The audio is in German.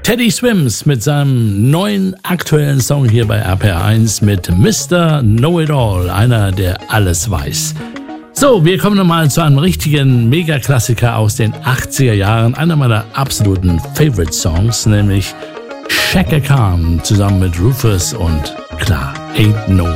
Teddy Swims mit seinem neuen aktuellen Song hier bei RPR1 mit Mr. Know-It-All, einer, der alles weiß. So, wir kommen nochmal zu einem richtigen Mega-Klassiker aus den 80er Jahren, einer meiner absoluten Favorite-Songs, nämlich Chaka Khan zusammen mit Rufus und klar, Ain't No